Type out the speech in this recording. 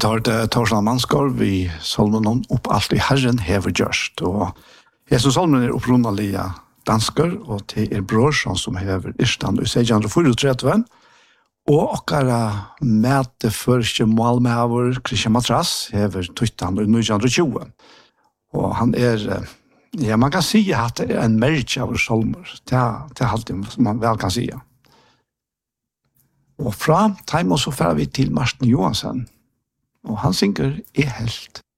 tar det Torsland Manskår, vi salmen om opp alt i Herren hever gjørst. Og jeg som salmen opprunalige dansker, og til Brorson som hever Irstand i 1634. Og okkara mæte første målmæver Christian Matras hever Tuttan i 1920. Og han ja, man kan si at det en merge av salmer. Det alltid man vel kan si. Og fra time så fer vi til Martin Johansen. Og han synger helt.